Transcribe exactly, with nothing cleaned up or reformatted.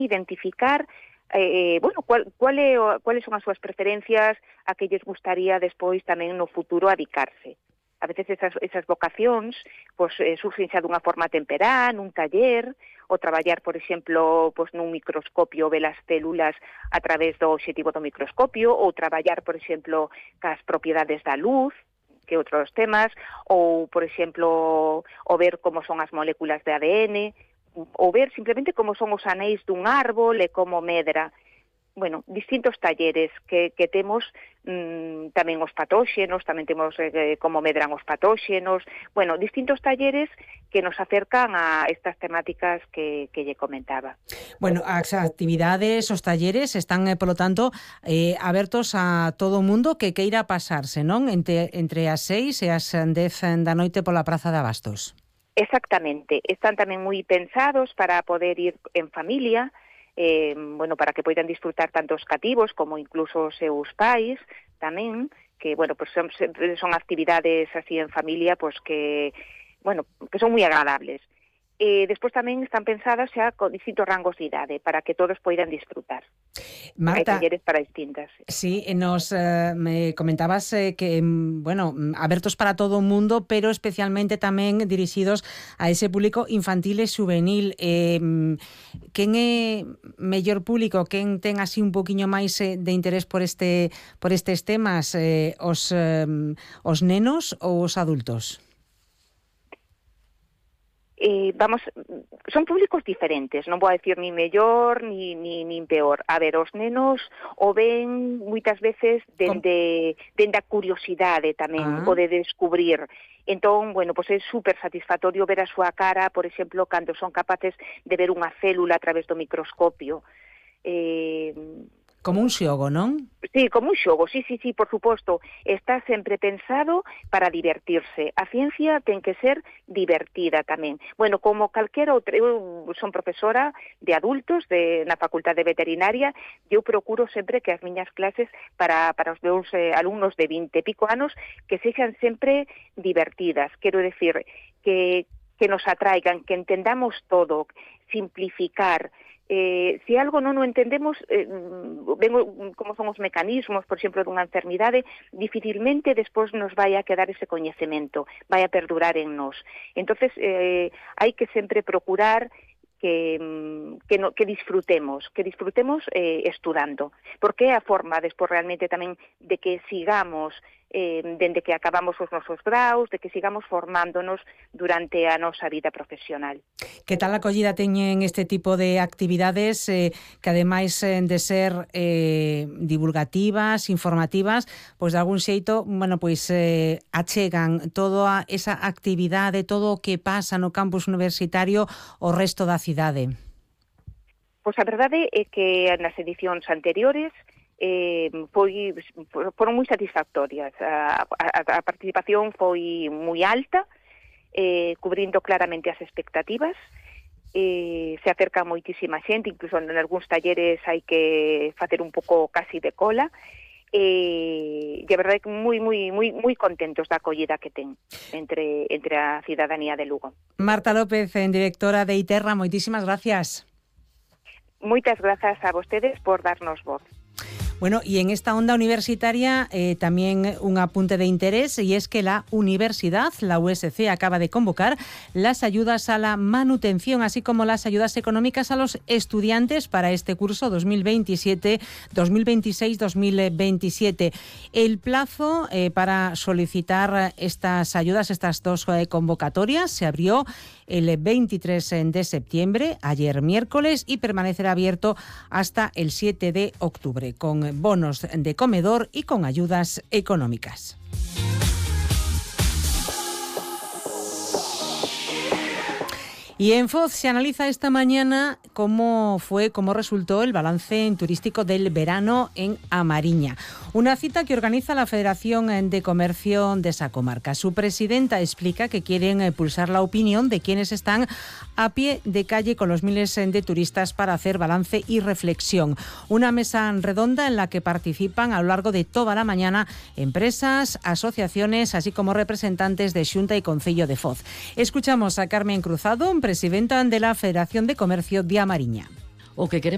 identificar eh, bueno, cual, cual é, cuáles son as súas preferencias, a que lles gustaría despois tamén no futuro adicarse. A veces esas, esas vocacións pues, eh, surgen xa dunha forma temperá, nun taller, ou traballar, por exemplo, pues, nun microscopio ver as células a través do obxectivo do microscopio, ou traballar, por exemplo, cas propiedades da luz, que outros temas, ou, por exemplo, o ver como son as moléculas de A D N, ou ver simplemente como son os anéis dun árbol e como medra. Bueno, distintos talleres que, que temos mmm, tamén os patóxenos, tamén temos eh, como medran os patóxenos, bueno, distintos talleres que nos acercan a estas temáticas que, que lle comentaba. Bueno, as actividades, os talleres están, eh, polo tanto, eh, abertos a todo o mundo que queira pasarse, non? Entre, entre as seis e as dez da noite pola Praza de Abastos. Exactamente, están tamén moi pensados para poder ir en familia, Eh, bueno, para que poidan disfrutar tanto os cativos como incluso os seus pais tamén, que, bueno, pues son, son actividades así en familia, pues que, bueno, que son moi agradables. Eh, despois tamén están pensadas xa con distintos rangos de idade, para que todos poidan disfrutar. Marta, hai talleres para distintas. Sí, nos eh, me comentabas eh, que, bueno, abertos para todo o mundo, pero especialmente tamén dirixidos a ese público infantil e juvenil. Eh, quen é mellor público, quen ten así un poquiño máis eh, de interés por este por estes temas, eh, os, eh, os nenos ou os adultos? Eh, vamos, son públicos diferentes, non vou a decir ni mellor ni, ni, ni peor. A ver, os nenos o ven moitas veces dende, dende a curiosidade tamén, ah. o de descubrir. Entón, bueno, pues é super satisfactorio ver a súa cara, por exemplo, cando son capaces de ver unha célula a través do microscopio. Eh... Como un xogo, non? Sí, como un xogo, sí, sí, sí, por suposto. Está sempre pensado para divertirse. A ciencia ten que ser divertida tamén. Bueno, como calquera outra, eu son profesora de adultos de, na Facultade de Veterinaria, eu procuro sempre que as miñas clases para, para os meus eh, alumnos de vinte e pico anos que sexan sempre divertidas. Quero decir, que, que nos atraigan, que entendamos todo, simplificar. Eh, se algo non o entendemos, eh, vengo como son os mecanismos, por exemplo, dunha enfermidade, dificilmente despois nos vai a quedar ese coñecemento, vai a perdurar en nós. Entonces, eh, hai que sempre procurar que, que, no, que disfrutemos, que disfrutemos eh, estudando, porque é a forma despois realmente tamén de que sigamos eh, dende que acabamos os nosos graus, de que sigamos formándonos durante a nosa vida profesional. Que tal acollida teñen este tipo de actividades eh, que ademais eh, de ser eh, divulgativas, informativas, pois de algún xeito, bueno, pois eh, achegan toda esa actividade, todo o que pasa no campus universitario ao resto da cidade? Pois a verdade é que nas edicións anteriores Eh, foi, foron moi satisfactorias. A, a, a participación foi moi alta, eh, cubrindo claramente as expectativas. Eh, se acerca moitísima xente, incluso en algúns talleres hai que facer un pouco casi de cola. Eh, e a verdade é que moi, moi, moi, moi contentos da acollida que ten entre, entre a cidadanía de Lugo. Marta López, directora de ITERRA, moitísimas gracias. Moitas grazas a vostedes por darnos voz. Bueno, y en esta onda universitaria eh, también un apunte de interés, y es que la universidad, la U S C, acaba de convocar las ayudas a la manutención, así como las ayudas económicas a los estudiantes para este curso dos mil veintisiete, dos mil veintiséis, dos mil veintisiete. El plazo eh, para solicitar estas ayudas, estas dos eh, convocatorias, se abrió el veintitrés de septiembre, ayer miércoles, y permanecerá abierto hasta el siete de octubre, con bonos de comedor y con ayudas económicas. Y en Foz se analiza esta mañana cómo fue, cómo resultó el balance turístico del verano en A Mariña. Una cita que organiza la Federación de Comercio de esa comarca. Su presidenta explica que quieren pulsar la opinión de quienes están a pie de calle con los miles de turistas para hacer balance y reflexión. Una mesa redonda en la que participan a lo largo de toda la mañana empresas, asociaciones, así como representantes de Xunta y Concello de Foz. Escuchamos a Carmen Cruzado, presidenta de la Federación de Comercio de A Mariña. O que queremos